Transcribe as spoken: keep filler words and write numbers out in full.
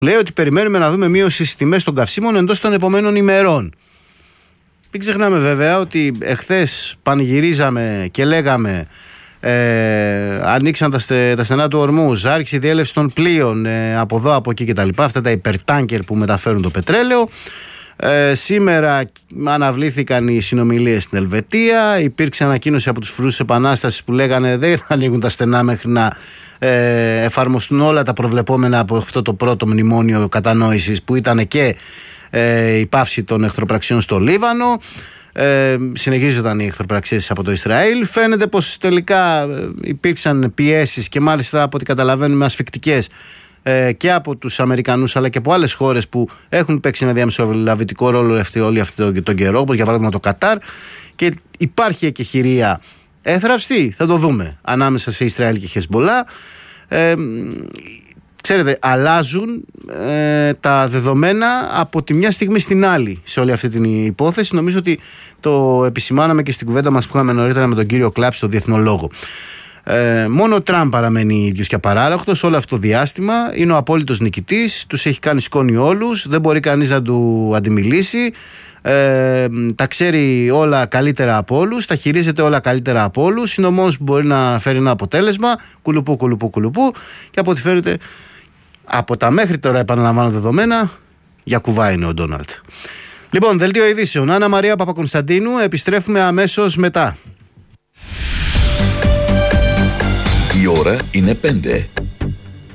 λέει ότι περιμένουμε να δούμε μείωση στις τιμές των καυσίμων εντός των επόμενων ημερών. Μην ξεχνάμε βέβαια ότι εχθές πανηγυρίζαμε και λέγαμε ε, ανοίξαν τα, στε, τα στενά του Ορμούζ, άρχισε η διέλευση των πλοίων ε, από εδώ, από εκεί κτλ. Αυτά τα υπερτάνκερ που μεταφέρουν το πετρέλαιο. Ε, σήμερα αναβλήθηκαν οι συνομιλίες στην Ελβετία. Υπήρξε ανακοίνωση από τους φρουρούς επανάστασης που λέγανε δεν θα ανοίγουν τα στενά μέχρι να ε, εφαρμοστούν όλα τα προβλεπόμενα από αυτό το πρώτο μνημόνιο κατανόησης που ήταν και ε, η πάυση των εχθροπραξιών στο Λίβανο. Ε, συνεχίζονταν οι εχθροπραξίες από το Ισραήλ. Φαίνεται πως τελικά υπήρξαν πιέσεις και μάλιστα από ό,τι καταλαβαίνουμε ασφικτικές ε, και από τους Αμερικανούς αλλά και από άλλες χώρες που έχουν παίξει ένα διαμεσολαβητικό ρόλο όλη αυτή τον καιρό, όπως για παράδειγμα το Κατάρ, και υπάρχει εκεχηρία έθραυστη, θα το δούμε, ανάμεσα σε Ισραήλ και Χεσμπολά. ε, Ξέρετε, αλλάζουν ε, τα δεδομένα από τη μια στιγμή στην άλλη σε όλη αυτή την υπόθεση. Νομίζω ότι το επισημάναμε και στην κουβέντα μας που είχαμε νωρίτερα με τον κύριο Κλάπ στο Διεθνολόγο. Ε, μόνο ο Τραμπ παραμένει ίδιος και απαράλλαχτος όλο αυτό το διάστημα. Είναι ο απόλυτος νικητής, τους έχει κάνει σκόνη όλους, δεν μπορεί κανείς να του αντιμιλήσει. Ε, τα ξέρει όλα καλύτερα από όλους, τα χειρίζεται όλα καλύτερα από όλους. Είναι ο μόνος που μπορεί να φέρει ένα αποτέλεσμα. Κουλουπού, κουλουπού, κουλουπού. Και από ό,τι φαίνεται, από τα μέχρι τώρα επαναλαμβάνω δεδομένα, για κουβά είναι ο Ντόναλντ. Λοιπόν, δελτίο ειδήσεων. Άννα Μαρία Παπακονσταντίνου, επιστρέφουμε αμέσως μετά. Η ώρα είναι πέντε.